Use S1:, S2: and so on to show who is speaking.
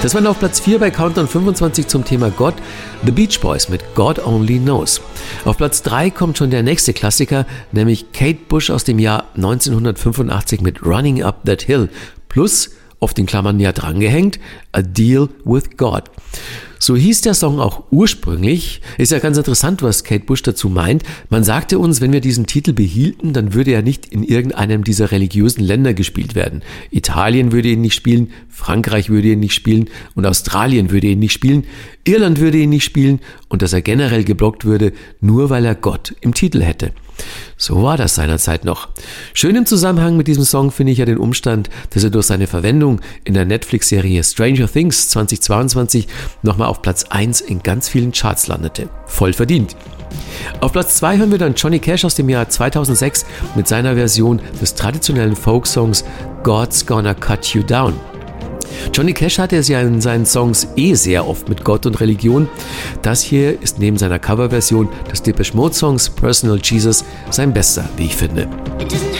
S1: Das waren auf Platz 4 bei Countdown 25 zum Thema Gott, The Beach Boys mit God Only Knows. Auf Platz 3 kommt schon der nächste Klassiker, nämlich Kate Bush aus dem Jahr 1985 mit Running Up That Hill, plus, auf den Klammern ja drangehängt, A Deal with God. So hieß der Song auch ursprünglich. Ist ja ganz interessant, was Kate Bush dazu meint. Man sagte uns, wenn wir diesen Titel behielten, dann würde er nicht in irgendeinem dieser religiösen Länder gespielt werden. Italien würde ihn nicht spielen, Frankreich würde ihn nicht spielen und Australien würde ihn nicht spielen, Irland würde ihn nicht spielen und dass er generell geblockt würde, nur weil er Gott im Titel hätte. So war das seinerzeit noch. Schön im Zusammenhang mit diesem Song finde ich ja den Umstand, dass er durch seine Verwendung in der Netflix-Serie Stranger Things 2022 nochmal auf Platz 1 in ganz vielen Charts landete. Voll verdient. Auf Platz 2 hören wir dann Johnny Cash aus dem Jahr 2006 mit seiner Version des traditionellen Folksongs God's Gonna Cut You Down. Johnny Cash hatte es ja in seinen Songs sehr oft mit Gott und Religion. Das hier ist neben seiner Coverversion des Depeche Mode Songs Personal Jesus sein bester, wie ich finde.
S2: It doesn't